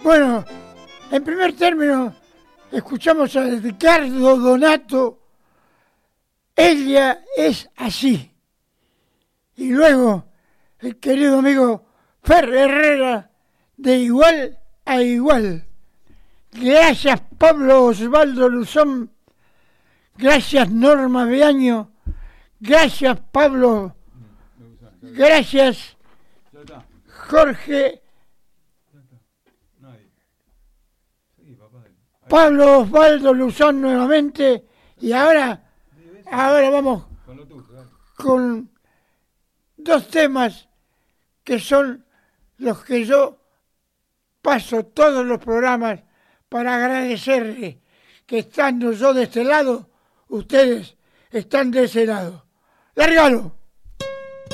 Bueno, en primer término, escuchamos a Ricardo Donato, Ella es así. Y luego, el querido amigo Fer Herrera, de Igual a Igual. Gracias Pablo Osvaldo Luzón, gracias Norma Beaño, gracias Pablo, gracias Jorge, Pablo Osvaldo Luzón nuevamente. Y ahora vamos con dos temas que son los que yo paso todos los programas para agradecerle que estando yo de este lado, ustedes están de ese lado. ¡Lárgalo!